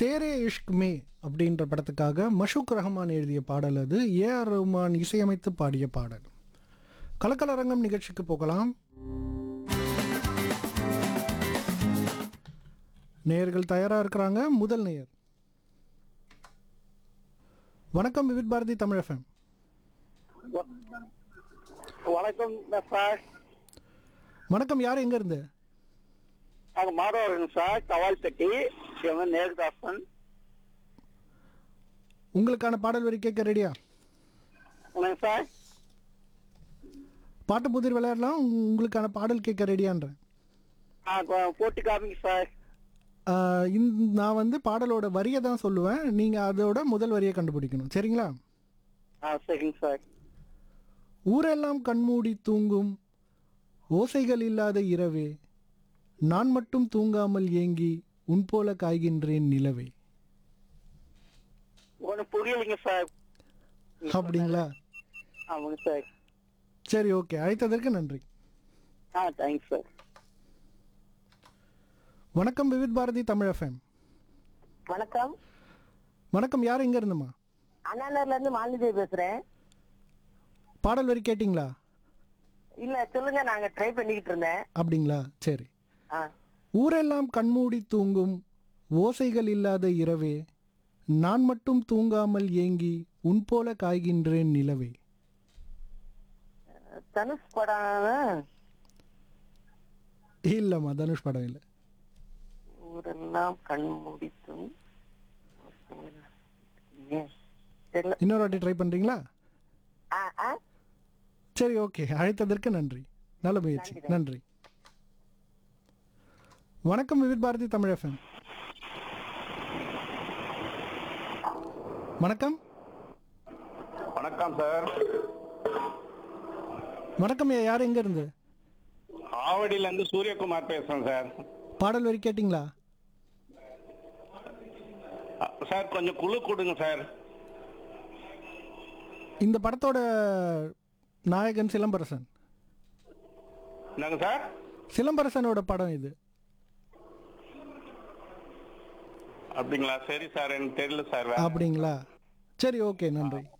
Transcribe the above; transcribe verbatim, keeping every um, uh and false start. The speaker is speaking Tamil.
தேரே இஷ்க் மே அப்படின்ற படத்துக்காக மஷூக் ரஹ்மான் எழுதிய பாடல் அது. ஏ ஆர் ரஹ்மான் இசையமைத்து பாடிய பாடல். கலக்கலரங்கம் நிகழ்ச்சிக்கு போகலாம். நேயர்கள் தயாராக இருக்கிறாங்க. முதல் நேயர். வணக்கம் விவித் பாரதி தமிழ் எஃப்எம். வணக்கம் சார். வணக்கம், யார் எங்க இருந்து? நாங்கள் மாதவர்கள் சார், கவால்பட்டி. இவன் நேருதாசன். உங்களுக்கான பாடல் வரி கேட்க ரெடியா? என்னங்க சார்? பாட்டு புதிர் விளையாடலாம். உங்களுக்கான பாடல் கேட்க ரெடியான்றேன். ஆ, கொ- போட்டு காமிங்க சார். ஆஹ் இந்த நான் வந்து பாடலோட வரியை தான் சொல்லுவேன், நீங்கள் அதோட முதல் வரியை கண்டுபிடிக்கணும். சரிங்களா? ஆ, சரிங்க சார். ஊரெல்லாம் கண்மூடி தூங்கும் ஓசைகள் இல்லாத இரவே, நான் மட்டும் தூங்காமல் ஏங்கி உன் போல காய்கின்றேன் நிலவே. ஒன்றும் புரியலைங்க சார். அப்படிங்களா? ஆமாங்க சார். சரி, ஓகே, அழைத்ததற்கு நன்றி. ஆ, தேங்க்ஸ் சார். வணக்கம் விவித் பாரதி தமிழ் எஃப்எம். வணக்கம். வணக்கம், யார் எங்க இருந்துமா? அண்ணாநகர்ல இருந்து மாலினி பேசுறேன். பாடல் வரி கேட்டிங்களா? இல்ல, சொல்லுங்க. நாங்க ட்ரை பண்ணிக்கிட்டு இருந்தேன். அப்படிங்களா? சரி. ஆ, ஊரெல்லாம் கண்மூடி தூங்கும் ஓசைகள் இல்லாத இரவே, நான் மட்டும் தூங்காமல் ஏங்கி உன் போல காய்கின்றேன் நிலவே. தனுஷ் படம். இல்லம்மா, தனுஷ் படம் இல்லை. ஊரெல்லாம் கண் முடித்தும். தெரியல. இன்னொரு வாட்டி ட்ரை பண்றீங்களா? ஆ, ஆ. சரி, ஓகே, அழைத்ததற்கு நன்றி. நல்ல முயற்சி, நன்றி. நன்றி. வணக்கம் விவித் பாரதி தமிழ் எஃப்எம். வணக்கம். வணக்கம் சார். வணக்கம் ஐயா, யார் எங்க இருந்து? ஆவடியில இருந்து சூரியகுமார் பேசுறேன் சார். பாடல் வரி கேட்டிங்களா? அ, சார் கொஞ்சம் குழு கொடுங்க சார். இந்த படத்தோட நாயகன் சிலம்பரசன். என்னங்க சார்? சிலம்பரசனோட படம் இது. அப்படிங்களா? சரி சார், எனக்கு தெரியல சார். வேற. அப்படிங்களா? சரி, ஓகே, நன்றி.